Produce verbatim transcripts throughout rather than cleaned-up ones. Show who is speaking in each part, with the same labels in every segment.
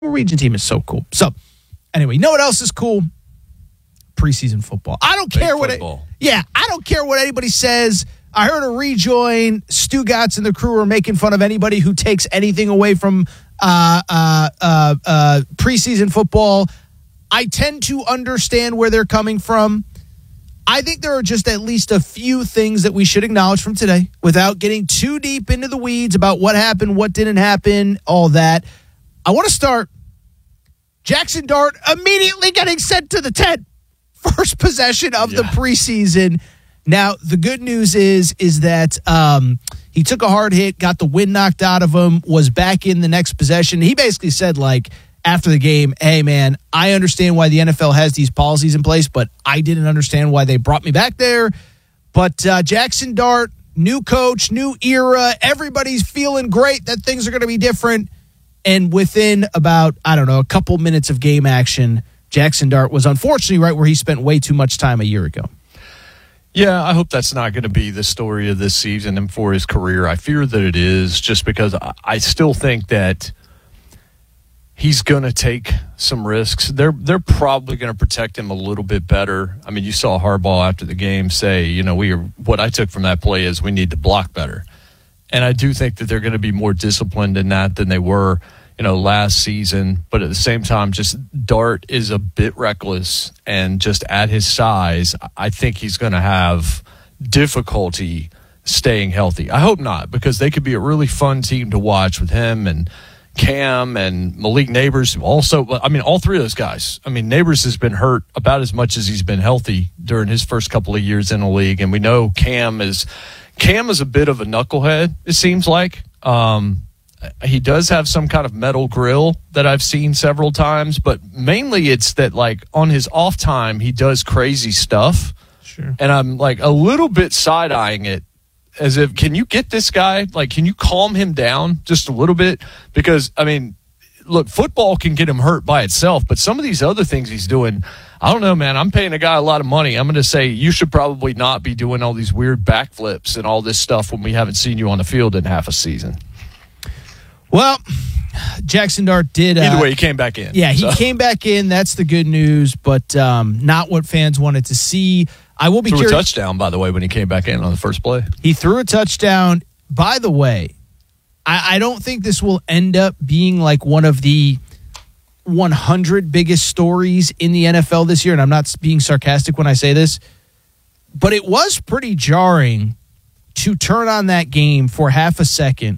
Speaker 1: Norwegian team is so cool. So, anyway, you know what else is cool? Preseason football. I don't care what it, yeah, I don't care what anybody says. I heard a rejoin. Stu Gatz and the crew are making fun of anybody who takes anything away from uh, uh, uh, uh, preseason football. I tend to understand where they're coming from. I think there are just at least a few things that we should acknowledge from today without getting too deep into the weeds about what happened, what didn't happen, all that. I want to start Jackson Dart immediately getting sent to the tent. First possession of yeah. the preseason. Now, the good news is, is that um, he took a hard hit, got the wind knocked out of him, was back in the next possession. He basically said, like, after the game, hey, man, I understand why the N F L has these policies in place, but I didn't understand why they brought me back there. But uh, Jackson Dart, new coach, new era, everybody's feeling great that things are going to be different. And within about, I don't know, a couple minutes of game action, Jackson Dart was unfortunately right where he spent way too much time a year ago.
Speaker 2: Yeah, I hope that's not going to be the story of this season and for his career. I fear that it is, just because I still think that he's going to take some risks. They're they're probably going to protect him a little bit better. I mean, you saw Harbaugh after the game say, you know, we are, what I took from that play is we need to block better. And I do think that they're going to be more disciplined in that than they were, you know, last season. But at the same time, just Dart is a bit reckless, and just at his size, I think he's going to have difficulty staying healthy. I hope not, because they could be a really fun team to watch with him and Cam and Malik Neighbors. Also, I mean, all three of those guys. I mean, Neighbors has been hurt about as much as he's been healthy during his first couple of years in the league. And we know Cam is Cam is a bit of a knucklehead, it seems like. Um, he does have some kind of metal grill that I've seen several times, but mainly it's that, like, on his off time, he does crazy stuff.
Speaker 1: Sure.
Speaker 2: And I'm, like, a little bit side-eyeing it, as if, can you get this guy, like, can you calm him down just a little bit? Because, I mean, look, football can get him hurt by itself, but some of these other things he's doing, I don't know, man. I'm paying a guy a lot of money. I'm going to say you should probably not be doing all these weird backflips and all this stuff when we haven't seen you on the field in half a season.
Speaker 1: Well, Jackson Dart did. Uh,
Speaker 2: Either way, he came back in.
Speaker 1: Yeah, he
Speaker 2: so.
Speaker 1: came back in. That's the good news, but um, not what fans wanted to see. I will be
Speaker 2: threw
Speaker 1: curious.
Speaker 2: a touchdown, by the way, when he came back in on the first play.
Speaker 1: He threw a touchdown. By the way, I, I don't think this will end up being like one of the one hundred biggest stories in the N F L this year, and I'm not being sarcastic when I say this, but it was pretty jarring to turn on that game for half a second.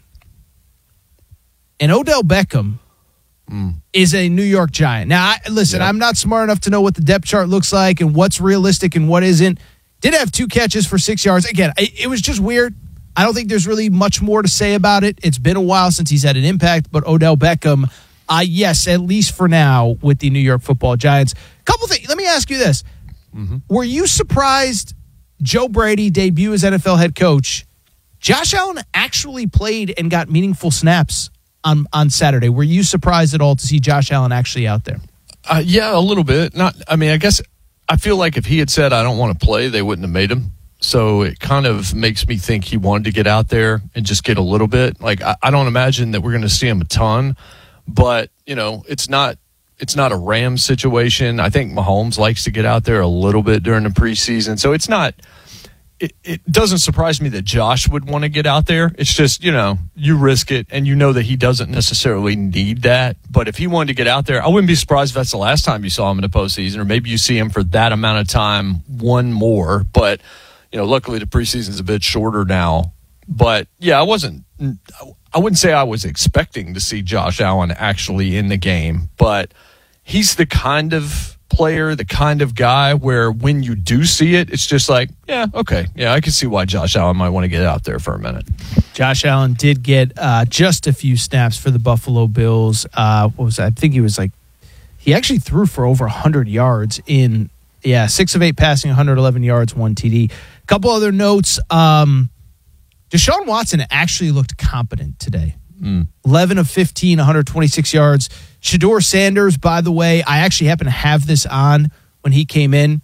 Speaker 1: And Odell Beckham mm. is a New York Giant. Now, I, listen, yep. I'm not smart enough to know what the depth chart looks like and what's realistic and what isn't. Did have two catches for six yards. Again, it, it was just weird. I don't think there's really much more to say about it. It's been a while since he's had an impact, but Odell Beckham, uh, yes, at least for now with the New York Football Giants. Couple things. Let me ask you this. Mm-hmm. Were you surprised Joe Brady debut as N F L head coach? Josh Allen actually played and got meaningful snaps on, on Saturday. Were you surprised at all to see Josh Allen actually out there?
Speaker 2: Uh, yeah, a little bit. Not. I mean, I guess I feel like if he had said, I don't want to play, they wouldn't have made him. So it kind of makes me think he wanted to get out there and just get a little bit. Like, I, I don't imagine that we're going to see him a ton, but, you know, it's not it's not a Rams situation. I think Mahomes likes to get out there a little bit during the preseason. So it's not it, it doesn't surprise me that Josh would want to get out there. It's just, you know, you risk it, and you know that he doesn't necessarily need that. But if he wanted to get out there, I wouldn't be surprised if that's the last time you saw him in the postseason, or maybe you see him for that amount of time, one more. But, you know, luckily the preseason's a bit shorter now. But, yeah, I wasn't – I wouldn't say I was expecting to see Josh Allen actually in the game. But he's the kind of player, the kind of guy where when you do see it, it's just like, yeah, okay. Yeah, I can see why Josh Allen might want to get out there for a minute.
Speaker 1: Josh Allen did get uh, just a few snaps for the Buffalo Bills. Uh, what was that? I think he was like – he actually threw for over one hundred yards in – yeah, six of eight passing, one hundred eleven yards, one T D. A couple other notes. Um, Deshaun Watson actually looked competent today. Mm. eleven of fifteen, one hundred twenty-six yards. Shedeur Sanders, by the way, I actually happen to have this on when he came in.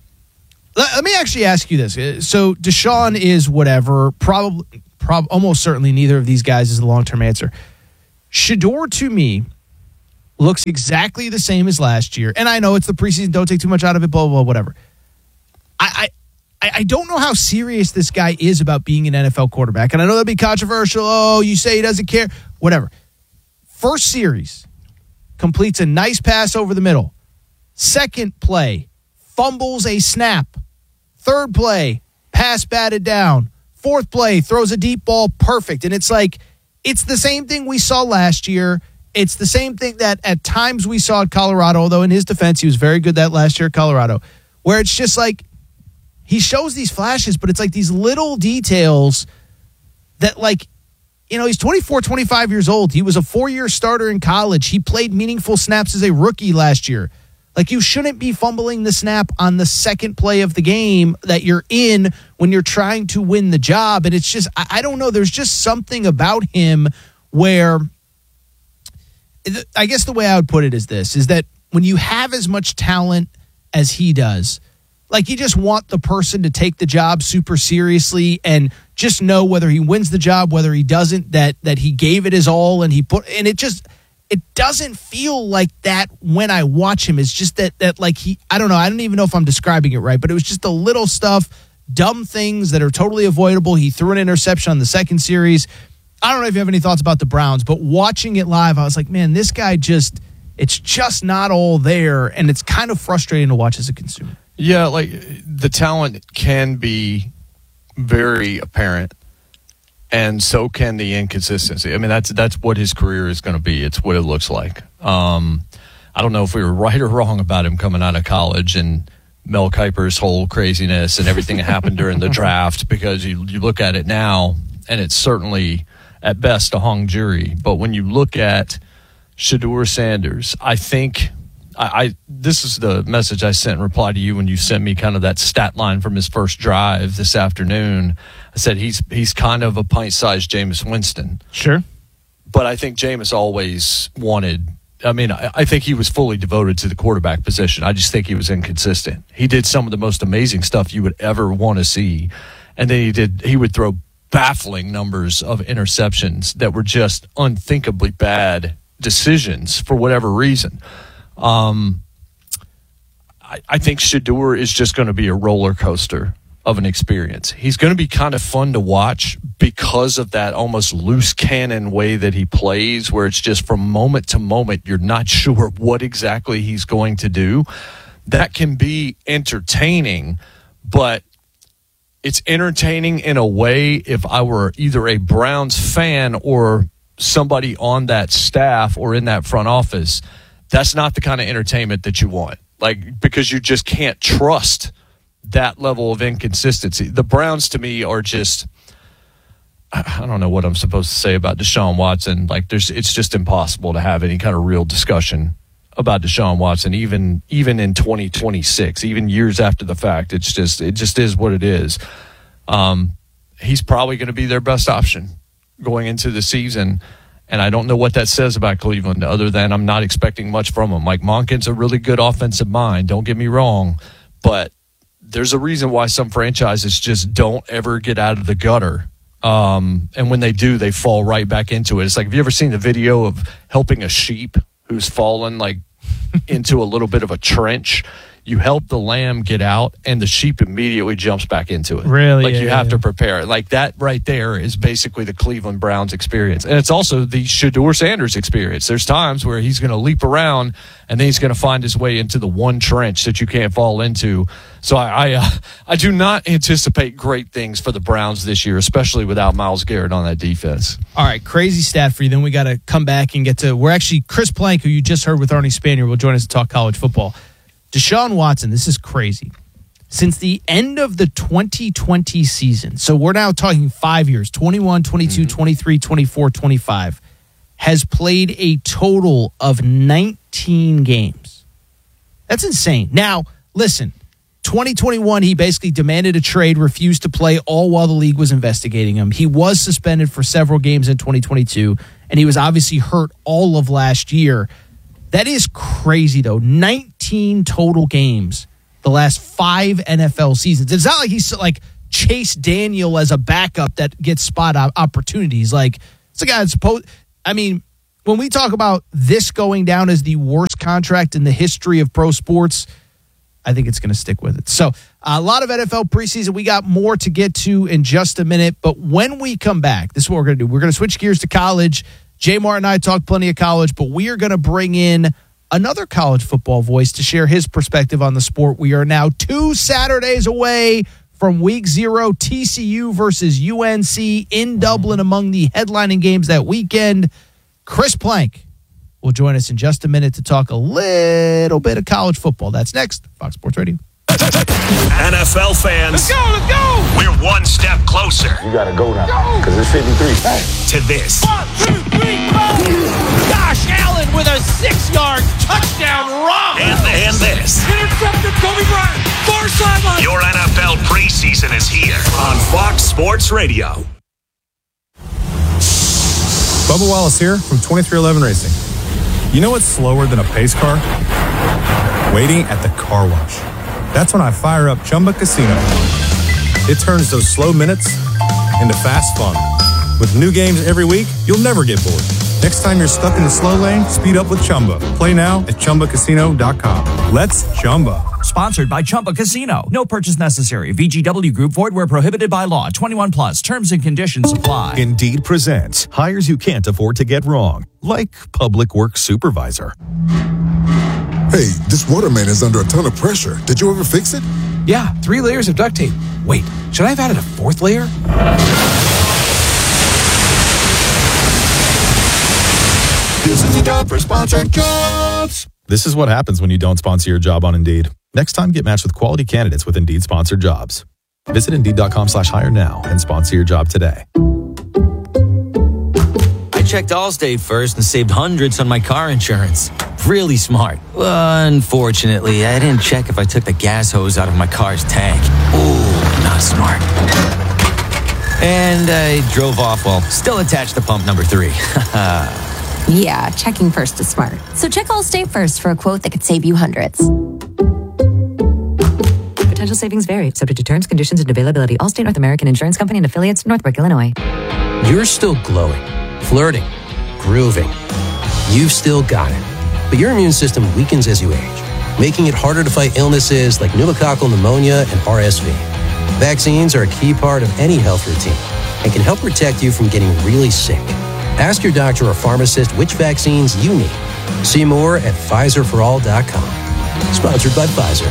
Speaker 1: Let, let me actually ask you this. So Deshaun is whatever. Probably, prob- almost certainly neither of these guys is the long-term answer. Shedeur, to me, looks exactly the same as last year. And I know it's the preseason, don't take too much out of it, blah, blah, blah, whatever. I, I, I don't know how serious this guy is about being an N F L quarterback. And I know that'd be controversial. Oh, you say he doesn't care. Whatever. First series, completes a nice pass over the middle. Second play, fumbles a snap. Third play, pass batted down. Fourth play, throws a deep ball, perfect. And it's like, it's the same thing we saw last year. It's the same thing that at times we saw at Colorado, although in his defense, he was very good that last year at Colorado, where it's just like he shows these flashes, but it's like these little details that, like, you know, he's twenty-four, twenty-five years old. He was a four-year starter in college. He played meaningful snaps as a rookie last year. Like, you shouldn't be fumbling the snap on the second play of the game that you're in when you're trying to win the job. And it's just, I, I don't know, there's just something about him where, I guess the way I would put it is this, is that when you have as much talent as he does, like, you just want the person to take the job super seriously and just know whether he wins the job, whether he doesn't, that that he gave it his all, and he put, and it just, it doesn't feel like that when I watch him. It's just that, that like he, I don't know, I don't even know if I'm describing it right, but it was just the little stuff, dumb things that are totally avoidable. He threw an interception on the second series. I don't know if you have any thoughts about the Browns, but watching it live, I was like, man, this guy just, it's just not all there, and it's kind of frustrating to watch as a consumer.
Speaker 2: Yeah, like, the talent can be very apparent, and so can the inconsistency. I mean, that's that's what his career is going to be. It's what it looks like. Um, I don't know if we were right or wrong about him coming out of college and Mel Kiper's whole craziness and everything that happened during the draft, because you, you look at it now, and it's certainly, at best, a hung jury. But when you look at Shedeur Sanders, I think I, I this is the message I sent in reply to you when you sent me kind of that stat line from his first drive this afternoon. I said he's he's kind of a pint-sized Jameis Winston.
Speaker 1: Sure.
Speaker 2: But I think Jameis always wanted, I mean, I, I think he was fully devoted to the quarterback position. I just think he was inconsistent. He did some of the most amazing stuff you would ever want to see. And then he did he would throw baffling numbers of interceptions that were just unthinkably bad decisions for whatever reason. Um, I, I think Shedeur is just going to be a roller coaster of an experience. He's going to be kind of fun to watch because of that almost loose cannon way that he plays, where it's just from moment to moment, you're not sure what exactly he's going to do. That can be entertaining, but it's entertaining in a way if I were either a Browns fan or somebody on that staff or in that front office. That's not the kind of entertainment that you want, like, because you just can't trust that level of inconsistency. The Browns, to me, are just, I don't know what I'm supposed to say about Deshaun Watson. Like, there's, it's just impossible to have any kind of real discussion about Deshaun Watson, even even in twenty twenty-six, even years after the fact. It's just, it just is what it is. Um, he's probably going to be their best option going into the season. And I don't know what that says about Cleveland, other than I'm not expecting much from him. Mike Monken's a really good offensive mind, don't get me wrong, but there's a reason why some franchises just don't ever get out of the gutter. Um, and when they do, they fall right back into it. It's like, have you ever seen the video of helping a sheep who's fallen like into a little bit of a trench? You help the lamb get out, and the sheep immediately jumps back into it.
Speaker 1: Really?
Speaker 2: Like,
Speaker 1: yeah,
Speaker 2: you
Speaker 1: yeah,
Speaker 2: have
Speaker 1: yeah.
Speaker 2: to prepare. Like, that right there is basically the Cleveland Browns experience. And it's also the Shedeur Sanders experience. There's times where he's going to leap around, and then he's going to find his way into the one trench that you can't fall into. So I I, uh, I do not anticipate great things for the Browns this year, especially without Myles Garrett on that defense.
Speaker 1: All right, crazy stat for you. Then we got to come back and get to, we're actually, Chris Plank, who you just heard with Arnie Spanier, will join us to talk college football. Deshaun Watson, this is crazy. Since the end of the twenty twenty season, so we're now talking five years, twenty-one, twenty-two, mm-hmm. twenty-three, twenty-four, twenty-five, has played a total of nineteen games. That's insane. Now, listen, twenty twenty-one, he basically demanded a trade, refused to play, all while the league was investigating him. He was suspended for several games in twenty twenty-two, and he was obviously hurt all of last year. That is crazy, though. nineteen total games the last five N F L seasons. It's not like he's like Chase Daniel as a backup that gets spot opportunities. Like, it's a guy that's supposed, I mean, when we talk about this going down as the worst contract in the history of pro sports, I think it's going to stick with it. So a lot of N F L preseason. We got more to get to in just a minute. But when we come back, this is what we're going to do. We're going to switch gears to college. Jay Martin and I talked plenty of college, but we are going to bring in another college football voice to share his perspective on the sport. We are now two Saturdays away from week zero, T C U versus U N C in Dublin among the headlining games that weekend. Chris Plank will join us in just a minute to talk a little bit of college football. That's next. Fox Sports Radio.
Speaker 3: N F L fans,
Speaker 4: let's go, let's go.
Speaker 3: We're one step closer.
Speaker 5: You gotta go now, because it's fifty-three. Hey.
Speaker 3: To this.
Speaker 4: One, two, three, go! Josh Allen with a six-yard touchdown run.
Speaker 3: And, and this.
Speaker 4: Intercepted, Kobe Bryant. Far sideline.
Speaker 3: Your N F L preseason is here on Fox Sports Radio.
Speaker 6: Bubba Wallace here from twenty-three eleven Racing. You know what's slower than a pace car? Waiting at the car wash. That's when I fire up Chumba Casino. It turns those slow minutes into fast fun. With new games every week, you'll never get bored. Next time you're stuck in the slow lane, speed up with Chumba. Play now at Chumba Casino dot com. Let's Chumba.
Speaker 7: Sponsored by Chumba Casino. No purchase necessary. V G W Group. Void where prohibited by law. twenty-one plus. Terms and conditions apply.
Speaker 8: Indeed presents hires you can't afford to get wrong. Like public works supervisor.
Speaker 9: Hey, this waterman is under a ton of pressure. Did you ever fix it?
Speaker 10: Yeah, three layers of duct tape. Wait, should I have added a fourth layer?
Speaker 9: This is the job for sponsored jobs.
Speaker 8: This is what happens when you don't sponsor your job on Indeed. Next time, get matched with quality candidates with Indeed sponsored jobs. Visit Indeed.com slash hire now and sponsor your job today.
Speaker 11: I checked Allstate first and saved hundreds on my car insurance. Really smart. Unfortunately, I didn't check if I took the gas hose out of my car's tank. Ooh, not smart. And I drove off while still attached to pump number three.
Speaker 12: Yeah, checking first is smart. So check Allstate first for a quote that could save you hundreds.
Speaker 13: Potential savings vary, subject to terms, conditions, and availability. Allstate North American Insurance Company and affiliates, Northbrook, Illinois.
Speaker 14: You're still glowing, flirting, grooving. You've still got it. But your immune system weakens as you age, making it harder to fight illnesses like pneumococcal pneumonia and R S V. Vaccines are a key part of any health routine and can help protect you from getting really sick. Ask your doctor or pharmacist which vaccines you need. See more at Pfizer for all dot com. Sponsored by Pfizer.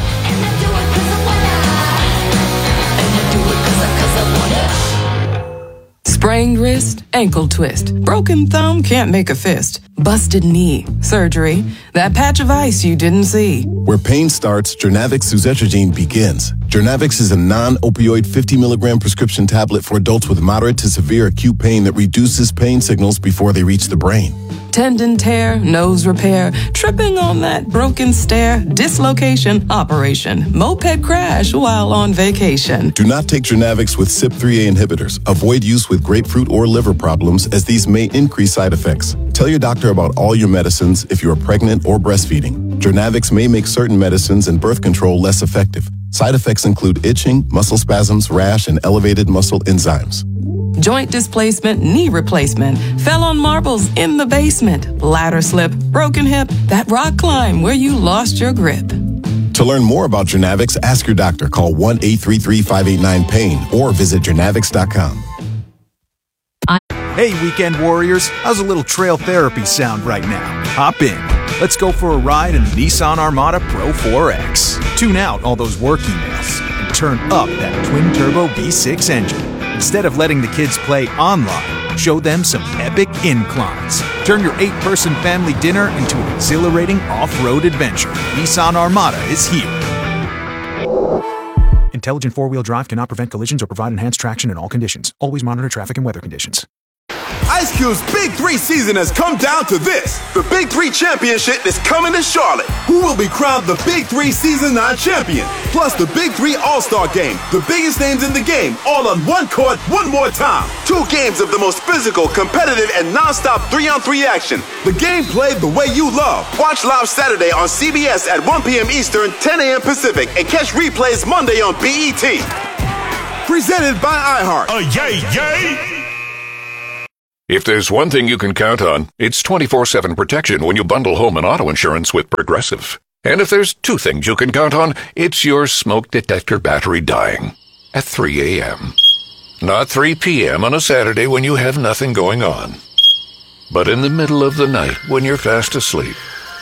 Speaker 15: Sprained wrist, ankle twist. Broken thumb, can't make a fist. Busted knee, surgery. That patch of ice you didn't see.
Speaker 16: Where pain starts, Journavx suzetrigine begins. Journavx is a non-opioid fifty milligram prescription tablet for adults with moderate to severe acute pain that reduces pain signals before they reach the brain.
Speaker 15: Tendon tear, nose repair, tripping on that broken stair, dislocation, operation, moped crash while on vacation.
Speaker 16: Do not take Journavx with C Y P three A inhibitors. Avoid use with grapefruit or liver problems, as these may increase side effects. Tell your doctor about all your medicines if you are pregnant or breastfeeding. Journavx may make certain medicines and birth control less effective. Side effects include itching, muscle spasms, rash, and elevated muscle enzymes.
Speaker 15: Joint displacement, knee replacement, fell on marbles in the basement, ladder slip, broken hip, that rock climb where you lost your grip.
Speaker 16: To learn more about Journavx, ask your doctor. Call one eight three three, five eight nine, pain or visit journavx dot com.
Speaker 17: Hey, weekend warriors, how's a little trail therapy sound right now? Hop in. Let's go for a ride in the Nissan Armada Pro four X. Tune out all those work emails and turn up that twin-turbo V six engine. Instead of letting the kids play online, show them some epic inclines. Turn your eight-person family dinner into an exhilarating off-road adventure. Nissan Armada is here. Intelligent four-wheel drive cannot prevent collisions or provide enhanced traction in all conditions. Always monitor traffic and weather conditions.
Speaker 18: Ice Cube's Big Three season has come down to this. The Big Three Championship is coming to Charlotte. Who will be crowned the Big Three Season nine champion? Plus the Big Three All-Star Game. The biggest names in the game, all on one court, one more time. Two games of the most physical, competitive, and non-stop three-on-three action. The game played the way you love. Watch live Saturday on C B S at one p.m. Eastern, ten a.m. Pacific, and catch replays Monday on B E T. Presented by iHeart.
Speaker 3: Oh, yay, yay!
Speaker 19: If there's one thing you can count on, it's twenty-four seven protection when you bundle home and auto insurance with Progressive. And if there's two things you can count on, it's your smoke detector battery dying at three a.m. Not three p.m. on a Saturday when you have nothing going on, but in the middle of the night when you're fast asleep.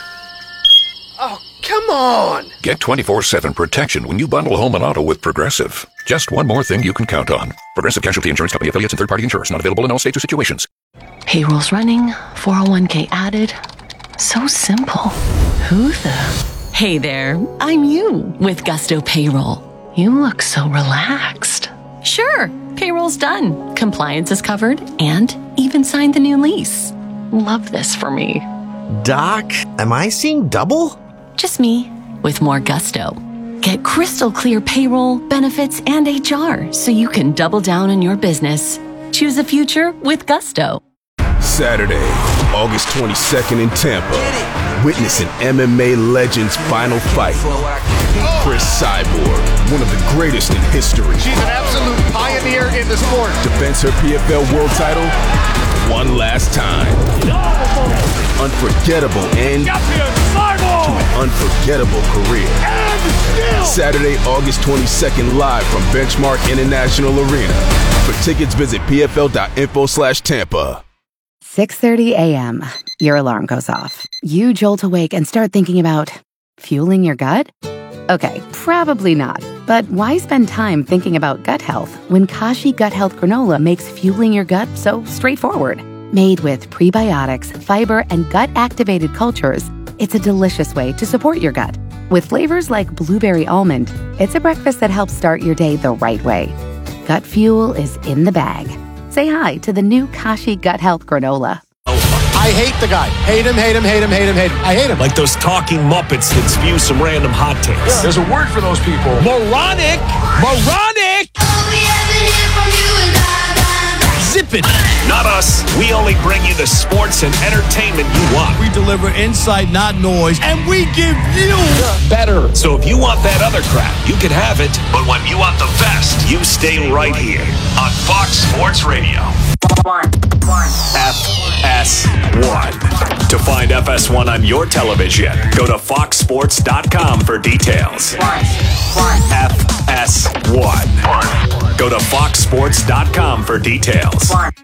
Speaker 20: Oh, come on!
Speaker 19: Get twenty-four seven protection when you bundle home and auto with Progressive. Just one more thing you can count on. Progressive Casualty Insurance Company affiliates and third-party insurers. Not available in all states or situations.
Speaker 21: Payroll's running, four oh one k added. So simple. Who the... Hey there, I'm you with Gusto Payroll. You look so relaxed. Sure, payroll's done. Compliance is covered and even signed the new lease. Love this for me.
Speaker 20: Doc, am I seeing double?
Speaker 21: Just me with more gusto. Get crystal clear payroll, benefits, and H R so you can double down on your business. Choose a future with Gusto.
Speaker 18: Saturday, August twenty-second in Tampa. Witness an M M A legend's final fight. Chris Cyborg, one of the greatest in history.
Speaker 4: She's an absolute pioneer in the sport.
Speaker 18: Defends her P F L world title one last time. Unforgettable end to an unforgettable career. Saturday, August twenty-second, live from Benchmark International Arena. For tickets, visit pfl.info slash Tampa.
Speaker 22: six thirty a.m. Your alarm goes off. You jolt awake and start thinking about fueling your gut? Okay, probably not. But why spend time thinking about gut health when Kashi Gut Health Granola makes fueling your gut so straightforward? Made with prebiotics, fiber, and gut-activated cultures, it's a delicious way to support your gut. With flavors like blueberry almond, it's a breakfast that helps start your day the right way. Gut fuel is in the bag. Say hi to the new Kashi Gut Health Granola.
Speaker 4: I hate the guy. Hate him, hate him, hate him, hate him, hate him. I hate him.
Speaker 3: Like those talking Muppets that spew some random hot takes.
Speaker 4: Yeah. There's a word for those people. Moronic. Moronic. Zip it.
Speaker 3: Not us. We only bring you the sports and entertainment you want.
Speaker 4: We deliver insight, not noise, and we give you better.
Speaker 3: So if you want that other crap, you can have it. But when you want the best, you stay right here on Fox Sports Radio.
Speaker 23: One. One.
Speaker 3: F S one. To find F S one on your television, go to fox sports dot com for details.
Speaker 23: One. One.
Speaker 3: F S one. Go to fox sports dot com for details.
Speaker 23: One.